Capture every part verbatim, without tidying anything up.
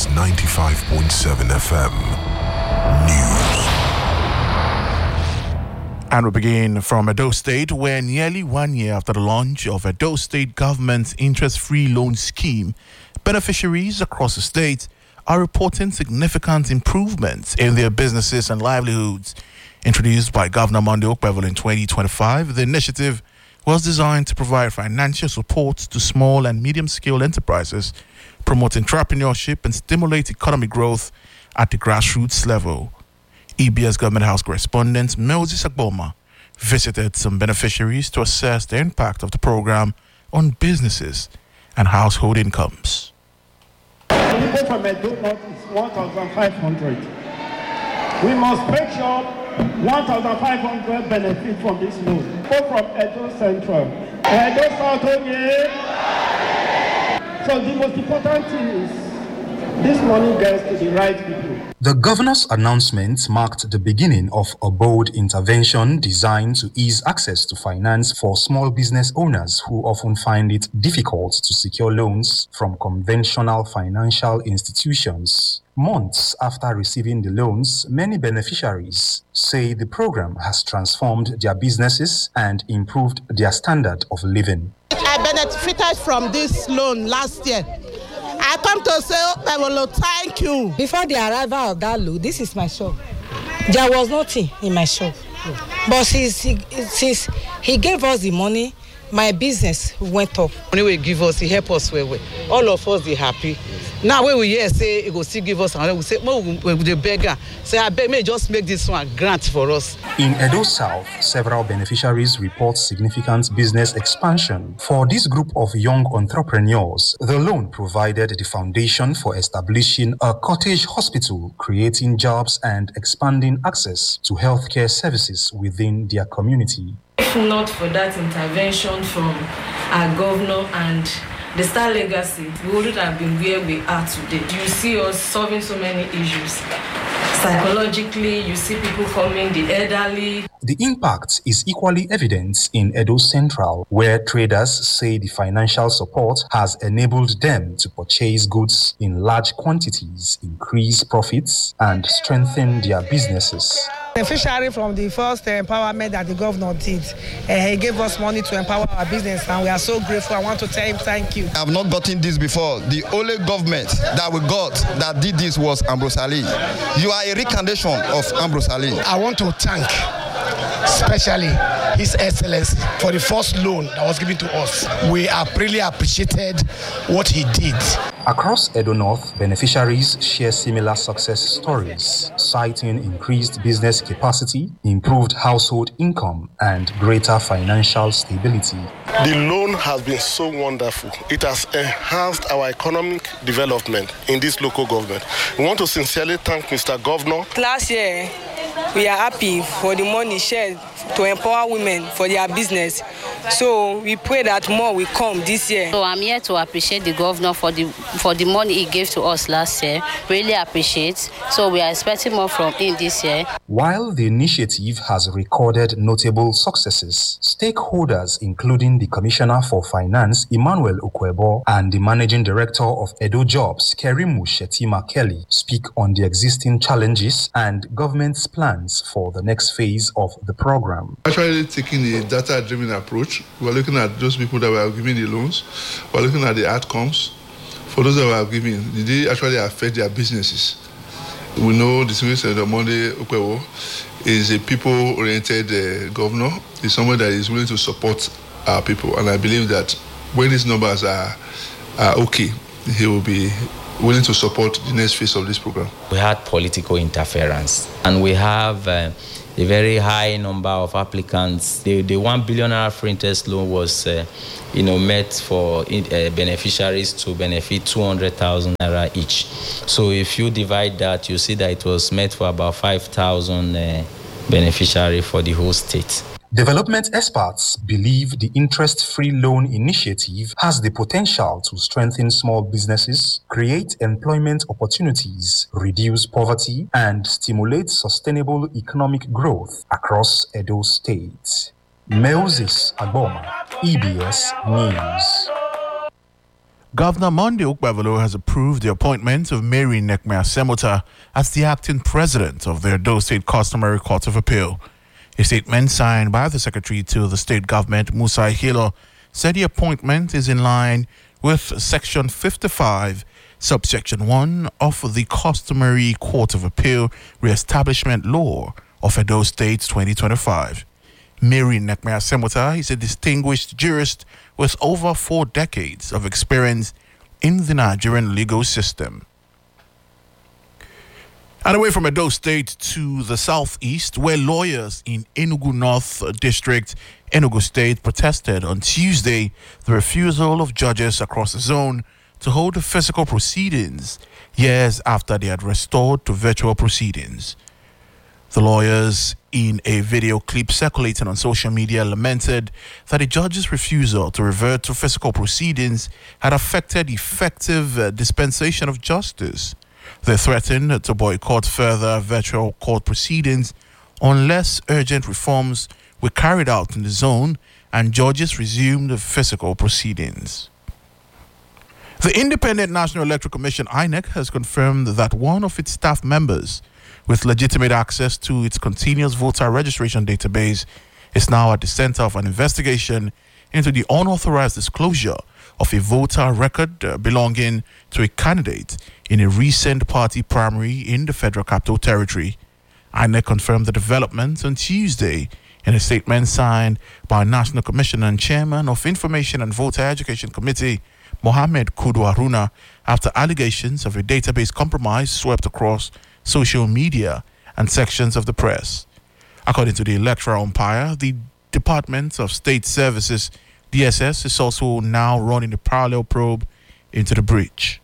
is ninety-five point seven F M. News. And we begin from Edo State, where nearly one year after the launch of Edo State government's interest-free loan scheme, beneficiaries across the state are reporting significant improvements in their businesses and livelihoods. Introduced by Governor Monday Okpebholo in twenty twenty-five, the initiative was designed to provide financial support to small and medium-scale enterprises, promote entrepreneurship and stimulate economic growth at the grassroots level. E B S Government House correspondent Moses Agboma visited some beneficiaries to assess the impact of the program on businesses and household incomes. The people from Edo North is one thousand five hundred. We must make sure one thousand five hundred benefit from this loan. Go from Edo Central. Edo South, okay? So the most important thing is this money gets to the right people. The governor's announcement marked the beginning of a bold intervention designed to ease access to finance for small business owners who often find it difficult to secure loans from conventional financial institutions. Months after receiving the loans, many beneficiaries say the program has transformed their businesses and improved their standard of living. I benefited from this loan last year. I come to say, Okpebholo, thank you. Before the arrival of that loan, this is my shop. There was nothing in my shop. But since he, since he gave us the money, my business went up. Money will give us, he help us well, well. All of us, they happy. Now when we hear say he will still give us, and we say, well, we the beggar. Say, I beg, may just make this one grant for us. In Edo South, several beneficiaries report significant business expansion. For this group of young entrepreneurs, the loan provided the foundation for establishing a cottage hospital, creating jobs and expanding access to healthcare services within their community. If not for that intervention from our governor and the Star Legacy, we wouldn't have been where we are today. You see us solving so many issues. Psychologically, you see people coming, the elderly. The impact is equally evident in Edo Central, where traders say the financial support has enabled them to purchase goods in large quantities, increase profits, and strengthen their businesses. Beneficiary from the first uh, empowerment that the governor did. Uh, he gave us money to empower our business, and we are so grateful. I want to tell him thank you. I have not gotten this before. The only government that we got that did this was Ambrose Ali. You are a reincarnation of Ambrose Ali. I want to thank especially His Excellency for the first loan that was given to us. We have really appreciated what he did. Across Edo North, beneficiaries share similar success stories, citing increased business capacity, improved household income, and greater financial stability. The loan has been so wonderful. It has enhanced our economic development in this local government. We want to sincerely thank Mister Governor. Last year, we are happy for the money shared to empower women for their business. So we pray that more will come this year. So I'm here to appreciate the governor for the for the money he gave to us last year. Really appreciate. So we are expecting more from him this year. While the initiative has recorded notable successes, stakeholders including the Commissioner for Finance, Emmanuel Okwebo, and the Managing Director of Edo Jobs, Kerimu Shetima Kelly, speak on the existing challenges and government's plans for the next phase of the program. Actually taking the data-driven approach, we're looking at those people that were giving the loans, we're looking at the outcomes. For those that were giving, did they actually affect their businesses? We know the Senator Monday Okpebholo is a people-oriented uh, governor. He's someone that is willing to support our people, and I believe that when these numbers are, are okay, he will be willing to support the next phase of this program. We had political interference, and we have uh, a very high number of applicants. The, the one billion naira free interest loan was, uh, you know, met for uh, beneficiaries to benefit two hundred thousand naira each. So if you divide that, you see that it was met for about five thousand uh, beneficiaries for the whole state. Development experts believe the interest-free loan initiative has the potential to strengthen small businesses, create employment opportunities, reduce poverty, and stimulate sustainable economic growth across Edo State. Moses Agboma, E B S News. Governor Monday Ukpavalo has approved the appointment of Mary Nekmea Semota as the acting president of the Edo State Customary Court of Appeal. A statement signed by the secretary to the state government, Musa Hilo, said the appointment is in line with Section fifty-five, Subsection one of the Customary Court of Appeal Re-establishment Law of Edo State twenty twenty-five. Mary Nekmea Semota is a distinguished jurist with over four decades of experience in the Nigerian legal system. And away from Edo State to the southeast, where lawyers in Enugu North District, Enugu State, protested on Tuesday the refusal of judges across the zone to hold physical proceedings years after they had restored to virtual proceedings. The lawyers, in a video clip circulating on social media, lamented that the judge's refusal to revert to physical proceedings had affected effective uh, dispensation of justice. They threatened to boycott further virtual court proceedings unless urgent reforms were carried out in the zone and judges resumed physical proceedings. The Independent National Electoral Commission, I N E C, has confirmed that one of its staff members with legitimate access to its continuous voter registration database is now at the center of an investigation into the unauthorized disclosure of a voter record uh, belonging to a candidate in a recent party primary in the Federal Capital Territory. I N E C confirmed the development on Tuesday in a statement signed by National Commissioner and Chairman of Information and Voter Education Committee, Mohammed Kudu Haruna, after allegations of a database compromise swept across social media and sections of the press. According to the electoral umpire, the Department of State Services, D S S, is also now running a parallel probe into the breach.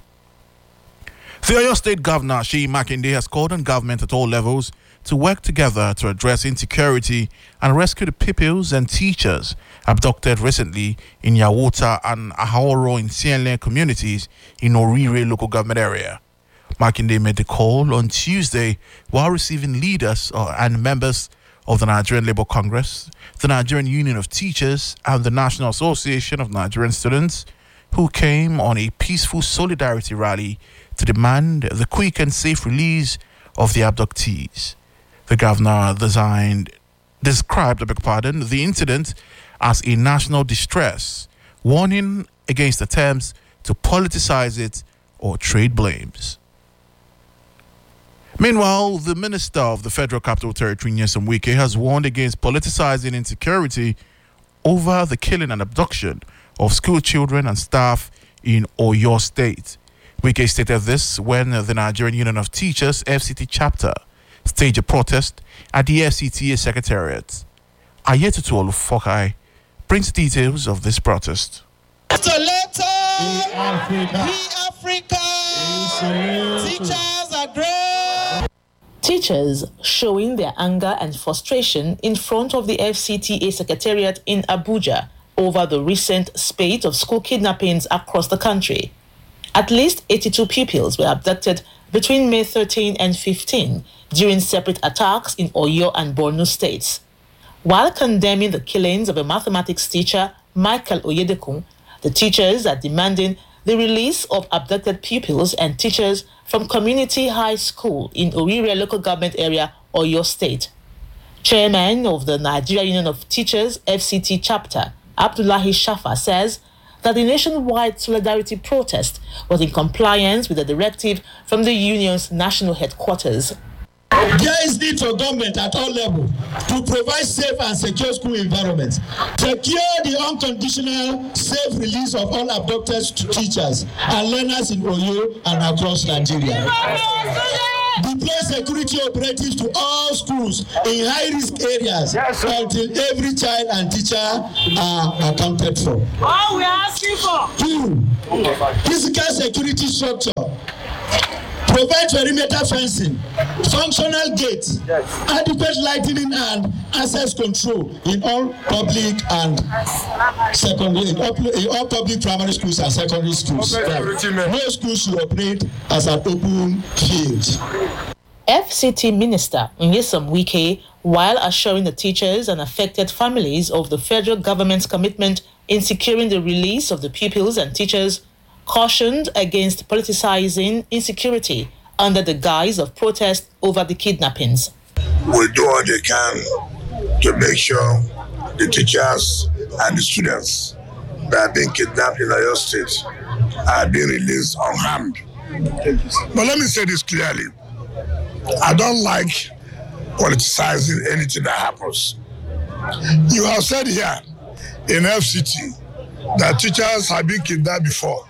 The Oyo State Governor, Seyi Makinde, has called on government at all levels to work together to address insecurity and rescue the pupils and teachers abducted recently in Yawota and Ahoro in Sienle communities in Orire local government area. Makinde made the call on Tuesday while receiving leaders uh, and members of the Nigerian Labour Congress, the Nigerian Union of Teachers, and the National Association of Nigerian Students, who came on a peaceful solidarity rally to demand the quick and safe release of the abductees. The governor designed, described, I beg pardon, the incident as a national distress, warning against attempts to politicize it or trade blames. Meanwhile, the Minister of the Federal Capital Territory, Nyesom Wike, has warned against politicizing insecurity over the killing and abduction of school children and staff in Oyo State. Wike stated this when the Nigerian Union of Teachers, F C T chapter, staged a protest at the F C T A Secretariat. Ayetutu Olufokai brings details of this protest. Africa. Africa. Teachers are great. Teachers showing their anger and frustration in front of the F C T A Secretariat in Abuja over the recent spate of school kidnappings across the country. At least eighty-two pupils were abducted between May thirteenth and fifteenth during separate attacks in Oyo and Borno states. While condemning the killings of a mathematics teacher, Michael Oyedekun, the teachers are demanding the release of abducted pupils and teachers from Community High School in Orire local government area, Oyo State. Chairman of the Nigeria Union of Teachers, F C T chapter, Abdullahi Shafa, says that the nationwide solidarity protest was in compliance with the directive from the union's national headquarters. There is need for government at all levels to provide safe and secure school environments, secure the unconditional safe release of all abducted teachers and learners in Oyo and across Nigeria. Deploy security operatives to all schools in high-risk areas yes, until every child and teacher are accounted for. All we are asking for. Two, physical security structure. Provide perimeter fencing, functional gates, yes, adequate lighting and access control in all public and secondary, in all, in all public primary schools and secondary schools. No school should operate as an open field. F C T Minister Nyesom Wike, while assuring the teachers and affected families of the federal government's commitment in securing the release of the pupils and teachers, cautioned against politicizing insecurity under the guise of protest over the kidnappings. We do all they can to make sure the teachers and the students that have been kidnapped in Oyo State are being released unharmed. But let me say this clearly. I don't like politicizing anything that happens. You have said here in F C T that teachers have been kidnapped before.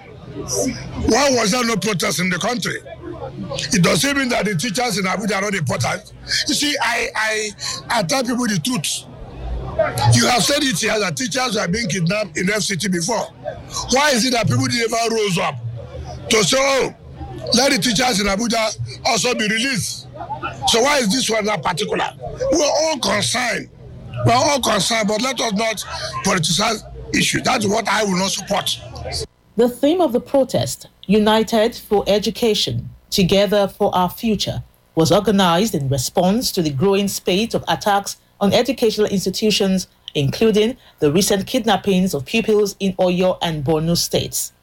Why was there no protest in the country? It doesn't mean that the teachers in Abuja are not important. You see, I, I, I tell people the truth. You have said it here that teachers have been kidnapped in F C T before. Why is it that people never rose up to say, oh, let the teachers in Abuja also be released? So why is this one not particular? We're all concerned. We're all concerned, but let us not politicize issues. That's what I will not support. The theme of the protest, United for Education, Together for Our Future, was organized in response to the growing spate of attacks on educational institutions, including the recent kidnappings of pupils in Oyo and Borno states.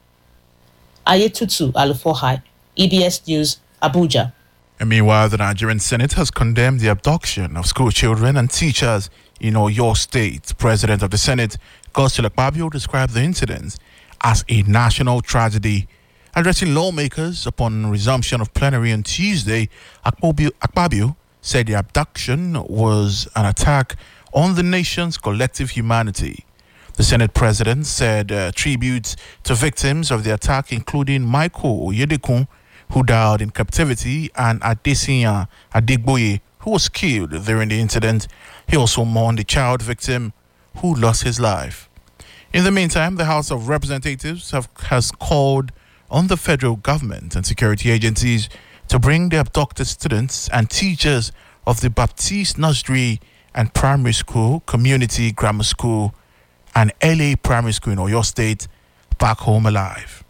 Ayetutu Alufohai, E B S News, Abuja. And meanwhile, the Nigerian Senate has condemned the abduction of school children and teachers in Oyo State. President of the Senate, Godswill Akpabio, described the incident as a national tragedy. Addressing lawmakers upon resumption of plenary on Tuesday, Akpabio, Akpabio said the abduction was an attack on the nation's collective humanity. The Senate president said uh, tributes to victims of the attack, including Michael Oyedekun, who died in captivity, and Adesinya Adegboye, who was killed during the incident. He also mourned the child victim who lost his life. In the meantime, the House of Representatives have, has called on the federal government and security agencies to bring the abducted students and teachers of the Baptiste Nursery and Primary School, Community Grammar School, and L A Primary School in Oyo State back home alive.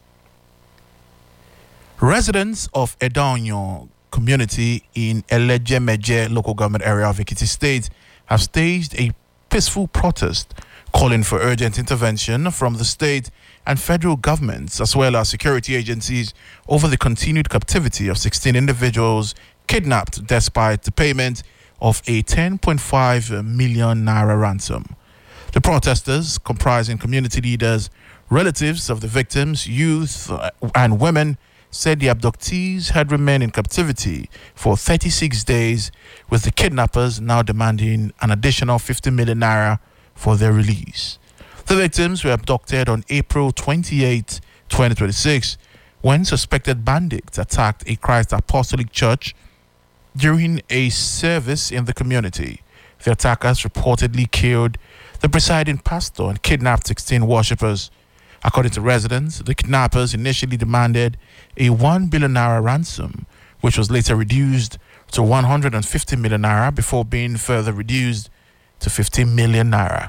Residents of Edonyo community in Elejemeje local government area of Ekiti State have staged a peaceful protest calling for urgent intervention from the state and federal governments as well as security agencies over the continued captivity of sixteen individuals kidnapped despite the payment of a ten point five million naira ransom. The protesters, comprising community leaders, relatives of the victims, youth, and women, said the abductees had remained in captivity for thirty-six days, with the kidnappers now demanding an additional fifty million naira for their release. The victims were abducted on April twenty-eighth, twenty twenty-six, when suspected bandits attacked a Christ Apostolic Church during a service in the community. The attackers reportedly killed the presiding pastor and kidnapped sixteen worshippers. According to residents, the kidnappers initially demanded a one billion naira ransom, which was later reduced to one hundred fifty million naira before being further reduced to fifteen million naira.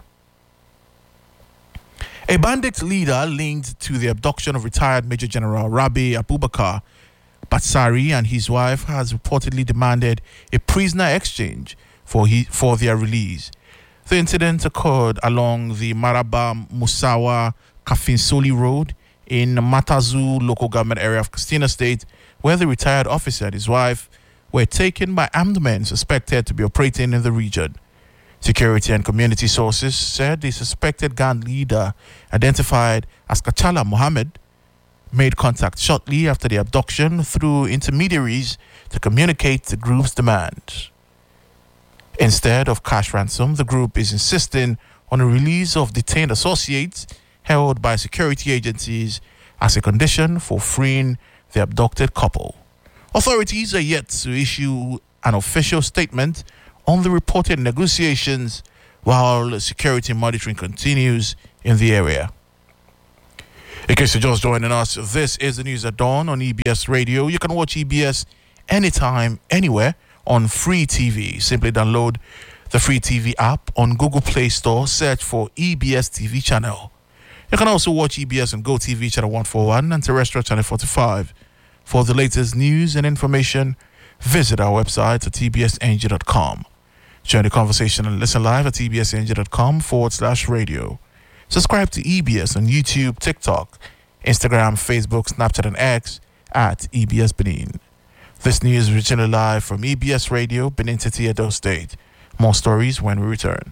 A bandit leader linked to the abduction of retired Major General Rabi Abubakar Batsari and his wife has reportedly demanded a prisoner exchange for, he, for their release. The incident occurred along the Maraba Musawa Kafinsoli Road in Matazu local government area of Katsina State, where the retired officer and his wife were taken by armed men suspected to be operating in the region. Security and community sources said the suspected gang leader, identified as Kachala Mohammed, made contact shortly after the abduction through intermediaries to communicate the group's demand. Instead of cash ransom, the group is insisting on the release of detained associates held by security agencies as a condition for freeing the abducted couple. Authorities are yet to issue an official statement on the reported negotiations while security monitoring continues in the area. In case you're just joining us, this is the news at dawn on E B S Radio. You can watch E B S anytime, anywhere on Free T V. Simply download the Free T V app on Google Play Store, search for E B S T V channel. You can also watch E B S on GoTV channel one forty-one and terrestrial channel forty-five. For the latest news and information, visit our website at t b s n g dot com. Join the conversation and listen live at t b s n g dot com forward slash radio. Subscribe to E B S on YouTube, TikTok, Instagram, Facebook, Snapchat, and X at E B S Benin. This news is originally live from E B S Radio, Benin City, Edo State. More stories when we return.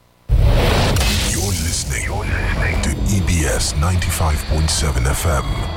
You're listening, You're listening to E B S ninety-five point seven F M.